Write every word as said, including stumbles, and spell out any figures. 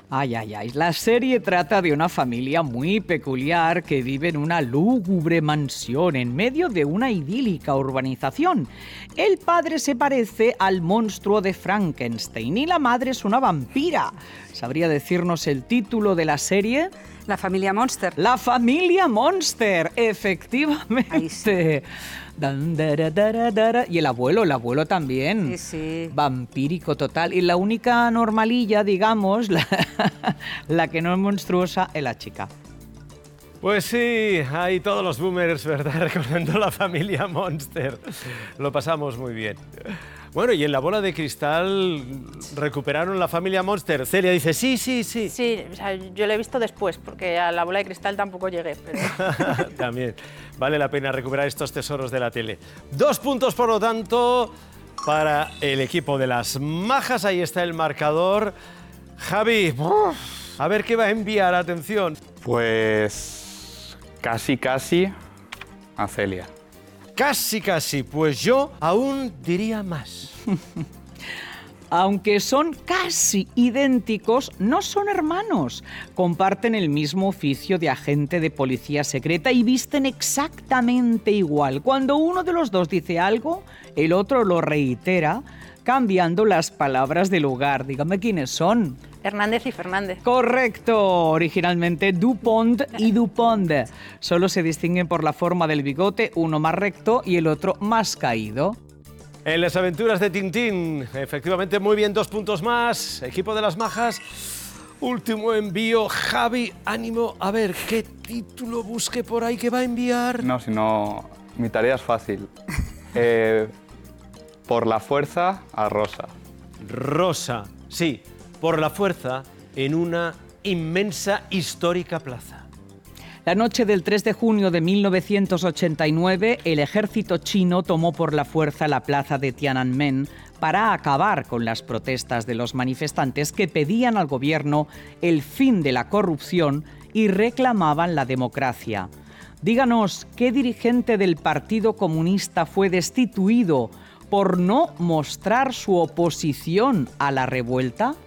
Ay, ay, ay. La serie trata de una familia muy peculiar que vive en una lúgubre mansión en medio de una idílica urbanización. El padre se parece al monstruo de Frankenstein y la madre es una vampira. ¿Sabría decirnos el título de la serie? La familia Monster. La familia Monster, efectivamente. Ahí sí. Dan, dara, dara, dara. Y el abuelo, el abuelo también. Sí, sí. Vampírico total. Y la única normalilla, digamos, la, la que no es monstruosa, es la chica. Pues sí, hay todos los boomers, ¿verdad? Recordando la familia Monster. Lo pasamos muy bien. Bueno, y en la bola de cristal recuperaron la familia Monster. Celia dice, sí, sí, sí. Sí, o sea, yo lo he visto después, porque a la bola de cristal tampoco llegué. Pero... También vale la pena recuperar estos tesoros de la tele. Dos puntos, por lo tanto, para el equipo de las majas. Ahí está el marcador. Javi, a ver qué va a enviar, atención. Pues casi, casi a Celia. Casi, casi, pues yo aún diría más. Aunque son casi idénticos, no son hermanos. Comparten el mismo oficio de agente de policía secreta y visten exactamente igual. Cuando uno de los dos dice algo, el otro lo reitera, cambiando las palabras del lugar. Dígame quiénes son. Hernández y Fernández. Correcto. Originalmente Dupont y Dupont. Solo se distinguen por la forma del bigote, uno más recto y el otro más caído. En las aventuras de Tintín, efectivamente, muy bien, dos puntos más. Equipo de las majas, último envío. Javi, ánimo, a ver, ¿qué título busque por ahí que va a enviar? No, si no, mi tarea es fácil. Eh, por la fuerza a Rosa. Rosa, sí, por la fuerza en una inmensa histórica plaza. La noche del tres de junio de mil novecientos ochenta y nueve, el ejército chino tomó por la fuerza la plaza de Tiananmen para acabar con las protestas de los manifestantes que pedían al gobierno el fin de la corrupción y reclamaban la democracia. Díganos, ¿qué dirigente del Partido Comunista fue destituido por no mostrar su oposición a la revuelta?